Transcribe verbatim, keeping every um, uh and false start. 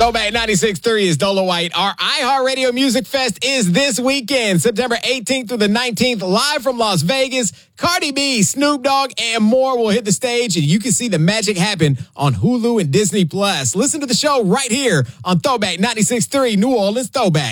Throwback ninety-six point three is Dolo White. Our iHeartRadio Music Fest is this weekend, September eighteenth through the nineteenth, live from Las Vegas. Cardi B, Snoop Dogg, and more will hit the stage, and you can see the magic happen on Hulu and Disney Plus. Listen to the show right here on Throwback ninety-six point three, New Orleans Throwback.